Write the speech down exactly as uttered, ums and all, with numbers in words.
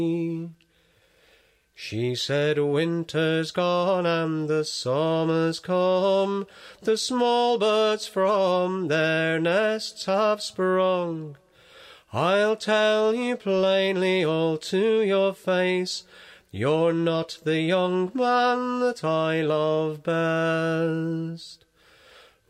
She said, winter's gone and the summer's come, the small birds from their nests have sprung. I'll tell you plainly all to your face, you're not the young man that I love best.